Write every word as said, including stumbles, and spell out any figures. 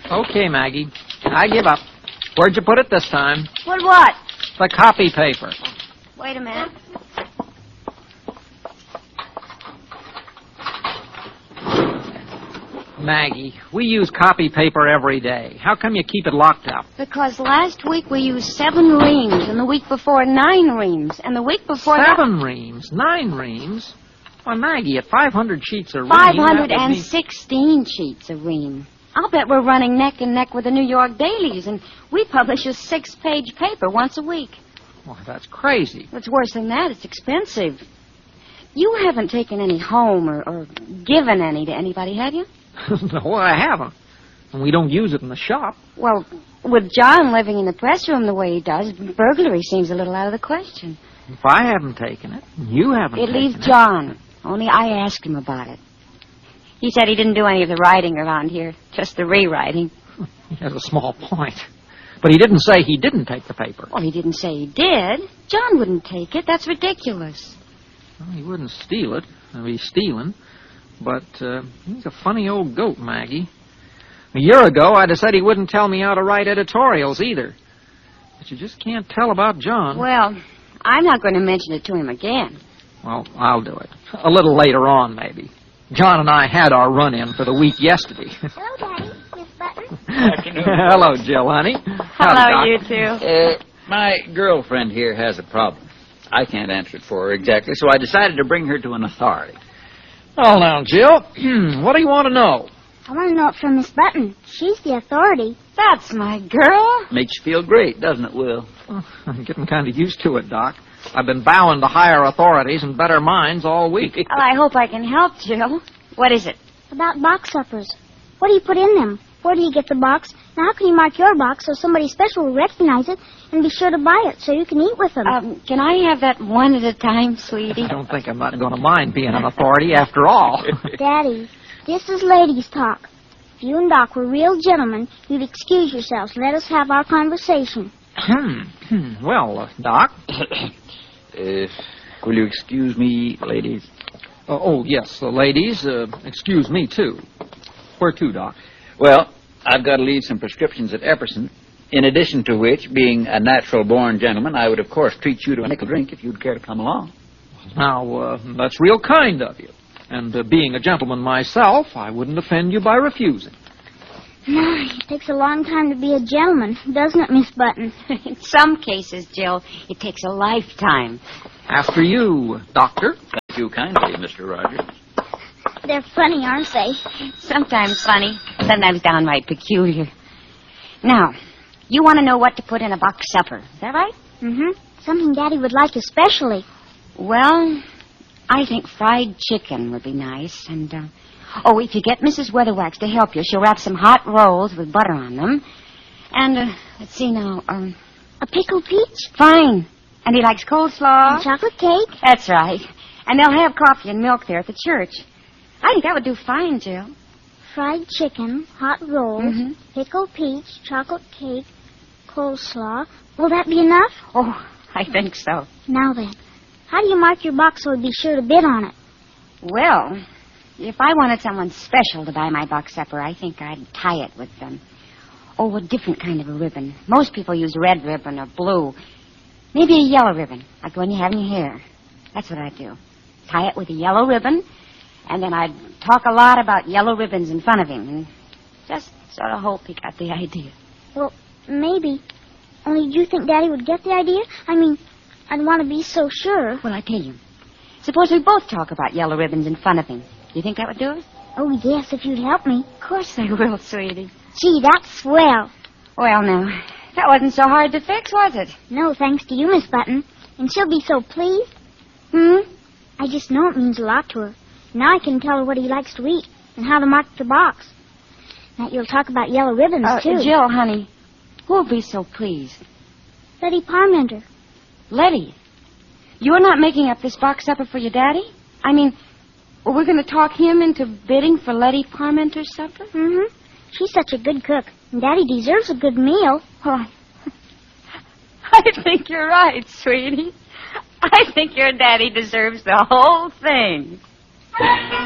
Okay, Maggie. I give up. Where'd you put it this time? What, what? The copy paper. Wait a minute. Maggie, we use copy paper every day. How come you keep it locked up? Because last week we used seven reams, and the week before nine reams, and the week before Seven that... reams? Nine reams? Why, Maggie, at five hundred sheets a ream... five hundred and sixteen sheets a ream. I'll bet we're running neck and neck with the New York dailies, and we publish a six-page paper once a week. Why, that's crazy. What's worse than that, it's expensive. You haven't taken any home or, or given any to anybody, have you? No, I haven't. And we don't use it in the shop. Well, with John living in the press room the way he does, burglary seems a little out of the question. If I haven't taken it, you haven't It taken leaves it. John. Only I asked him about it. He said he didn't do any of the writing around here, just the rewriting. He has a small point. But he didn't say he didn't take the paper. Well, he didn't say he did. John wouldn't take it. That's ridiculous. Well, he wouldn't steal it. If he's stealing. But uh, he's a funny old goat, Maggie. A year ago, I'd have said he wouldn't tell me how to write editorials either. But you just can't tell about John. Well, I'm not going to mention it to him again. Well, I'll do it. A little later on, maybe. John and I had our run-in for the week yesterday. Hello, Daddy. Miss Button. Afternoon. Hello, Jill, honey. Hello, you two. Uh, my girlfriend here has a problem. I can't answer it for her exactly, so I decided to bring her to an authority. Oh, now, Jill, what do you want to know? I want to know it from Miss Button. She's the authority. That's my girl. Makes you feel great, doesn't it, Will? Oh, I'm getting kind of used to it, Doc. I've been bowing to higher authorities and better minds all week. Well, I hope I can help, Jill. What is it? About box suppers. What do you put in them? Where do you get the box? Now, how can you mark your box so somebody special will recognize it and be sure to buy it so you can eat with them? Um, can I have that one at a time, sweetie? I don't think I'm not going to mind being an authority after all. Daddy, this is ladies' talk. If you and Doc were real gentlemen, you'd excuse yourselves. Let us have our conversation. Hmm. Well, uh, Doc. Uh, will you excuse me, ladies? Uh, oh, yes, the ladies. Uh, excuse me, too. Where to, Doc? Well, I've got to leave some prescriptions at Epperson. In addition to which, being a natural-born gentleman, I would, of course, treat you to a nickel drink if you'd care to come along. Now, uh, that's real kind of you. And uh, being a gentleman myself, I wouldn't offend you by refusing. It takes a long time to be a gentleman, doesn't it, Miss Button? In some cases, Jill, it takes a lifetime. After you, Doctor. Thank you kindly, Mister Rogers. They're funny, aren't they? Sometimes funny, sometimes downright peculiar. Now, you want to know what to put in a box supper. Is that right? Mm-hmm. Something Daddy would like especially. Well, I think fried chicken would be nice. And, uh, oh, if you get Missus Weatherwax to help you, she'll wrap some hot rolls with butter on them. And, uh, let's see now, um... A pickled peach? Fine. And he likes coleslaw. And chocolate cake? That's right. And they'll have coffee and milk there at the church. I think that would do fine, Jill. Fried chicken, hot rolls, Mm-hmm. pickled peach, chocolate cake, coleslaw. Will that be enough? Oh, I think so. Now then, how do you mark your box so we'd be sure to bid on it? Well, if I wanted someone special to buy my box supper, I think I'd tie it with them. Oh, a different kind of a ribbon. Most people use red ribbon or blue. Maybe a yellow ribbon, like the one you have in your hair. That's what I'd do. Tie it with a yellow ribbon, and then I'd talk a lot about yellow ribbons in front of him, and just sort of hope he got the idea. Well, maybe. Only do you think Daddy would get the idea? I mean, I'd want to be so sure. Well, I tell you, suppose we both talk about yellow ribbons in front of him. Do you think that would do it? Oh, yes, if you'd help me. Of course I will, sweetie. Gee, that's swell. Well, now, that wasn't so hard to fix, was it? No, thanks to you, Miss Button. And she'll be so pleased. Hmm? I just know it means a lot to her. Now I can tell her what he likes to eat and how to mark the box. Now you'll talk about yellow ribbons, Uh, too. Jill, honey, who'll be so pleased? Letty Parmenter. Letty, you're not making up this box supper for your daddy? I mean, we're going to talk him into bidding for Letty Parmenter's supper? Mm-hmm. She's such a good cook, and Daddy deserves a good meal. Oh, I think you're right, sweetie. I think your daddy deserves the whole thing.